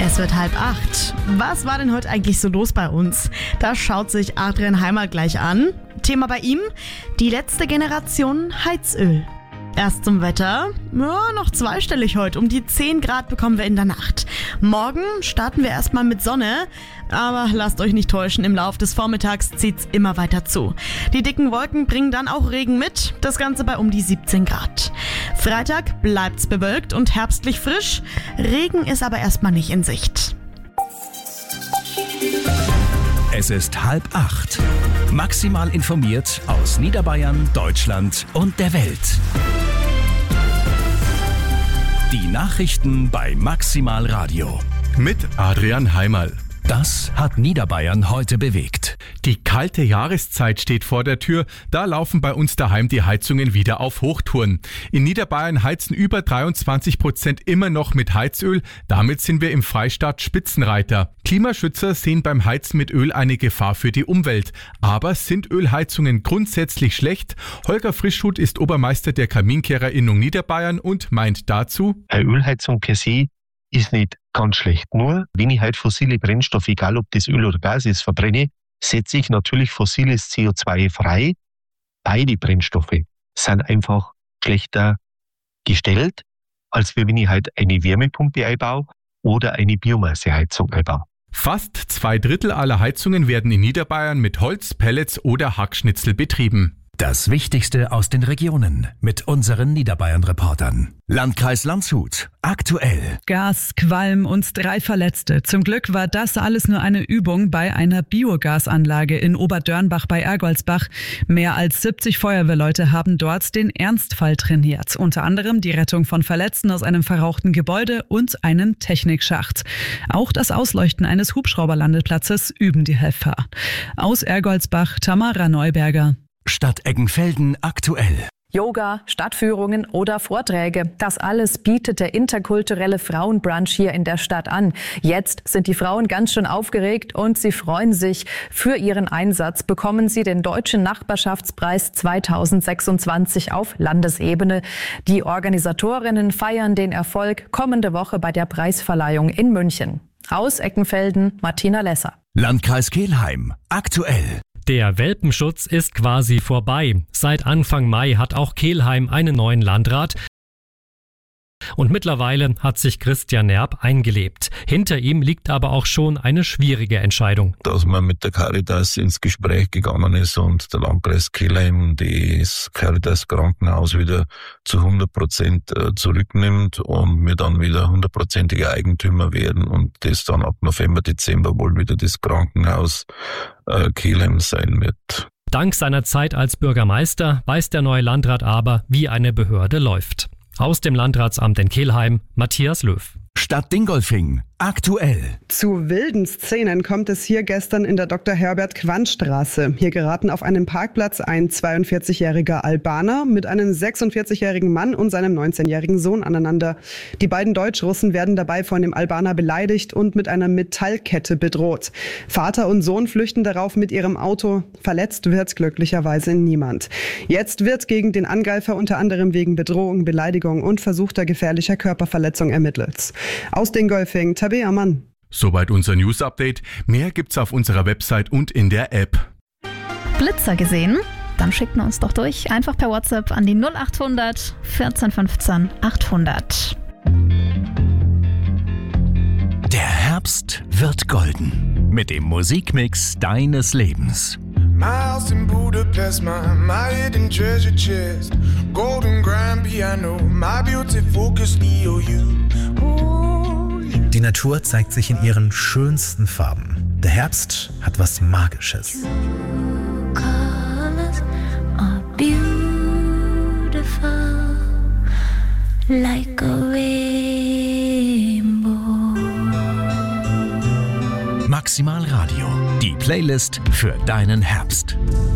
Es wird 7:30. Was war denn heute eigentlich so los bei uns? Das schaut sich Adrian Heimer gleich an. Thema bei ihm: die letzte Generation Heizöl. Erst zum Wetter. Ja, noch zweistellig heute. Um die 10 Grad bekommen wir in der Nacht. Morgen starten wir erstmal mit Sonne. Aber lasst euch nicht täuschen, im Laufe des Vormittags zieht's immer weiter zu. Die dicken Wolken bringen dann auch Regen mit. Das Ganze bei um die 17 Grad. Freitag bleibt's bewölkt und herbstlich frisch. Regen ist aber erstmal nicht in Sicht. Es ist 7:30. Maximal informiert aus Niederbayern, Deutschland und der Welt. Die Nachrichten bei Maximal Radio. Mit Adrian Heimerl. Das hat Niederbayern heute bewegt. Die kalte Jahreszeit steht vor der Tür. Da laufen bei uns daheim die Heizungen wieder auf Hochtouren. In Niederbayern heizen über 23% immer noch mit Heizöl. Damit sind wir im Freistaat Spitzenreiter. Klimaschützer sehen beim Heizen mit Öl eine Gefahr für die Umwelt. Aber sind Ölheizungen grundsätzlich schlecht? Holger Frischhut ist Obermeister der Kaminkehrerinnung Niederbayern und meint dazu: Eine Ölheizung per se ist nicht ganz schlecht. Nur, wenn ich halt fossile Brennstoffe, egal ob das Öl oder Gas ist, verbrenne, setze ich natürlich fossiles CO2 frei. Beide Brennstoffe sind einfach schlechter gestellt, als wenn ich halt eine Wärmepumpe einbaue oder eine Biomasseheizung einbaue. Fast 2/3 aller Heizungen werden in Niederbayern mit Holz, Pellets oder Hackschnitzel betrieben. Das Wichtigste aus den Regionen mit unseren Niederbayern-Reportern. Landkreis Landshut. Aktuell. Gas, Qualm und 3 Verletzte. Zum Glück war das alles nur eine Übung bei einer Biogasanlage in Oberdörnbach bei Ergoldsbach. Mehr als 70 Feuerwehrleute haben dort den Ernstfall trainiert. Unter anderem die Rettung von Verletzten aus einem verrauchten Gebäude und einem Technikschacht. Auch das Ausleuchten eines Hubschrauberlandeplatzes üben die Helfer. Aus Ergoldsbach, Tamara Neuberger. Stadt Eggenfelden aktuell. Yoga, Stadtführungen oder Vorträge. Das alles bietet der interkulturelle Frauenbrunch hier in der Stadt an. Jetzt sind die Frauen ganz schön aufgeregt und sie freuen sich. Für ihren Einsatz bekommen sie den Deutschen Nachbarschaftspreis 2026 auf Landesebene. Die Organisatorinnen feiern den Erfolg kommende Woche bei der Preisverleihung in München. Aus Eckenfelden, Martina Lesser. Landkreis Kelheim aktuell. Der Welpenschutz ist quasi vorbei. Seit Anfang Mai hat auch Kelheim einen neuen Landrat. Und mittlerweile hat sich Christian Nerb eingelebt. Hinter ihm liegt aber auch schon eine schwierige Entscheidung. Dass man mit der Caritas ins Gespräch gegangen ist und der Landkreis Kelheim das Caritas Krankenhaus wieder zu 100% zurücknimmt und wir dann wieder 100%ige Eigentümer werden und das dann ab November, Dezember wohl wieder das Krankenhaus Kelheim sein wird. Dank seiner Zeit als Bürgermeister weiß der neue Landrat aber, wie eine Behörde läuft. Aus dem Landratsamt in Kelheim, Matthias Löw. Stadt Dingolfing aktuell. Zu wilden Szenen kommt es hier gestern in der Dr. Herbert-Quandt-Straße. Hier geraten auf einem Parkplatz ein 42-jähriger Albaner mit einem 46-jährigen Mann und seinem 19-jährigen Sohn aneinander. Die beiden Deutschrussen werden dabei von dem Albaner beleidigt und mit einer Metallkette bedroht. Vater und Sohn flüchten darauf mit ihrem Auto. Verletzt wird glücklicherweise niemand. Jetzt wird gegen den Angreifer unter anderem wegen Bedrohung, Beleidigung und versuchter gefährlicher Körperverletzung ermittelt. Aus Dingolfing, Tabea Mann. Soweit unser News-Update. Mehr gibt's auf unserer Website und in der App. Blitzer gesehen? Dann schickt man uns doch durch. Einfach per WhatsApp an die 0800 14 15 800. Der Herbst wird golden. Mit dem Musikmix deines Lebens. My house in Budapest, my hidden treasure chest, golden grand piano, my beauty focus EOU. Die Natur zeigt sich in ihren schönsten Farben. Der Herbst hat was Magisches. Colors are beautiful, like a rainbow. Maximal Radio, die Playlist für deinen Herbst.